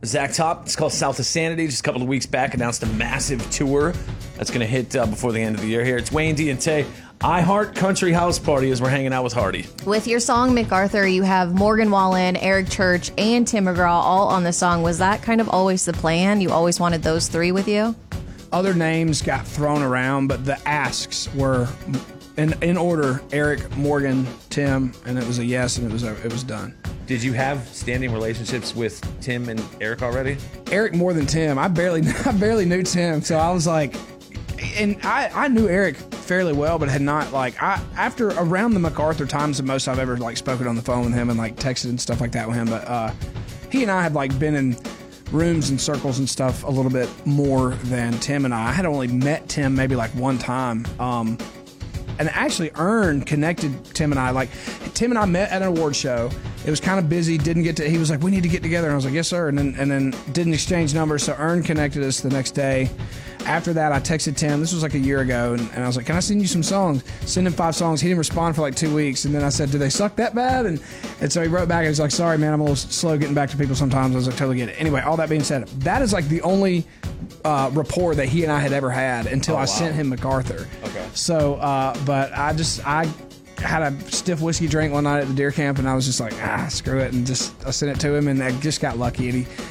Zach Top. It's called South of Sanity. Just a couple of weeks back, announced a massive tour that's going to hit before the end of the year here. It's Wayne D and Tay. I Heart Country House Party as we're hanging out with Hardy. With your song MacArthur, you have Morgan Wallen, Eric Church, and Tim McGraw all on the song. Was that kind of always the plan? You always wanted those three with you? Other names got thrown around, but the asks were in order: Eric, Morgan, Tim, and it was a yes, and it was done. Did you have standing relationships with Tim and Eric already? Eric more than Tim. I barely knew Tim, so I was like, and I knew Eric fairly well, but had not after around the MacArthur times the most I've ever spoken on the phone with him and texted and stuff like that with him. But he and I had been in rooms and circles and stuff a little bit more than Tim and I. I had only met Tim maybe one time. And actually, Ern connected Tim and I. Tim and I met at an award show. It was kind of busy. Didn't get to. He was like, "We need to get together." And I was like, "Yes, sir." And then didn't exchange numbers. So Ern connected us the next day. After that, I texted Tim. This was a year ago, and I was like, "Can I send you some songs?" Send him 5 songs. He didn't respond for 2 weeks, and then I said, "Do they suck that bad?" And so he wrote back and he's like, "Sorry, man, I'm a little slow getting back to people sometimes." I was like, "Totally get it." Anyway, all that being said, that is the only rapport that he and I had ever had until I sent him MacArthur. Okay. So, but I had a stiff whiskey drink one night at the deer camp, and I was just like, screw it, and I sent it to him, and I just got lucky, and